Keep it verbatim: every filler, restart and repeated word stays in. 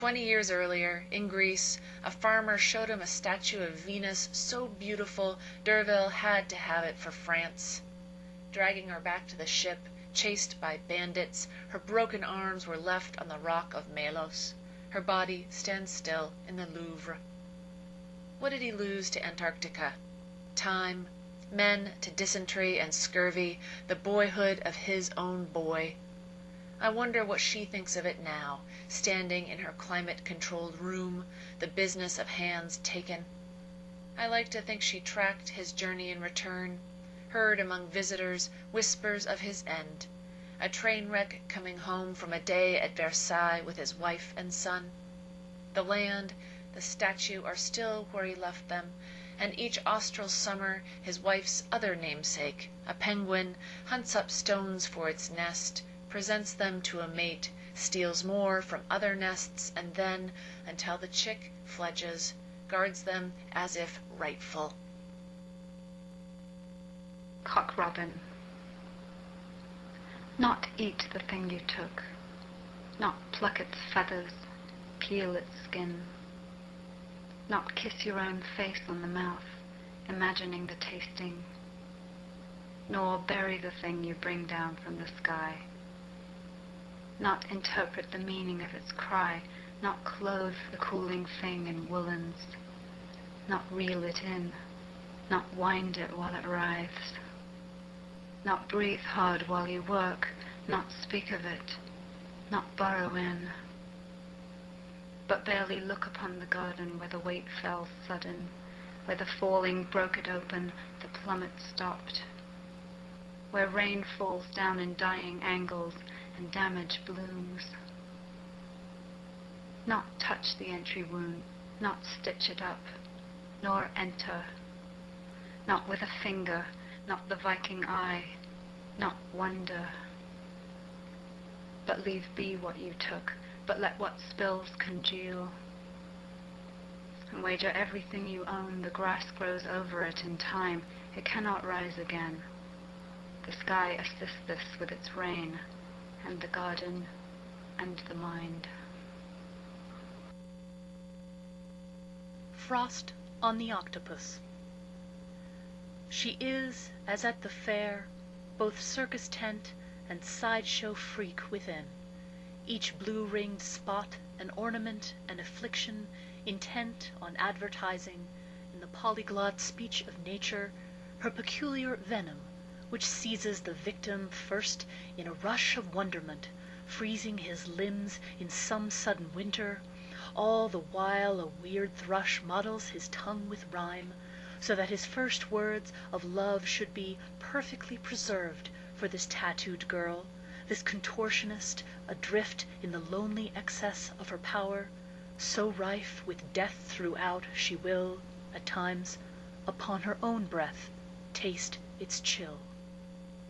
Twenty years earlier, in Greece, a farmer showed him a statue of Venus so beautiful D'Urville had to have it for France. Dragging her back to the ship, chased by bandits, her broken arms were left on the rock of Melos. Her body stands still in the Louvre. What did he lose to Antarctica? Time, men to dysentery and scurvy, the boyhood of his own boy. I wonder what she thinks of it now, standing in her climate-controlled room, the business of hands taken. I like to think she tracked his journey and return, heard among visitors whispers of his end, a train wreck coming home from a day at Versailles with his wife and son. The land, the statue are still where he left them, and each austral summer his wife's other namesake, a penguin, hunts up stones for its nest, presents them to a mate, steals more from other nests, and then, until the chick fledges, guards them as if rightful. Cock robin. Not eat the thing you took, not pluck its feathers, peel its skin, not kiss your own face on the mouth, imagining the tasting, nor bury the thing you bring down from the sky. Not interpret the meaning of its cry, not clothe the cooling thing in woolens, not reel it in, not wind it while it writhes, not breathe hard while you work, not speak of it, not burrow in, but barely look upon the garden where the weight fell sudden, where the falling broke it open, the plummet stopped, where rain falls down in dying angles, and damage blooms. Not touch the entry wound, not stitch it up, nor enter, not with a finger, not the Viking eye, not wonder, but leave be what you took, but let what spills congeal, and wager everything you own, the grass grows over it in time, it cannot rise again. The sky assists this with its rain, and the garden, and the mind. Frost on the Octopus. She is, as at the fair, both circus tent and sideshow freak within, each blue-ringed spot an ornament and affliction, intent on advertising, in the polyglot speech of nature, her peculiar venom, which seizes the victim first in a rush of wonderment, freezing his limbs in some sudden winter, all the while a weird thrush muddles his tongue with rhyme, so that his first words of love should be perfectly preserved for this tattooed girl, this contortionist, adrift in the lonely excess of her power, so rife with death throughout she will, at times, upon her own breath, taste its chill.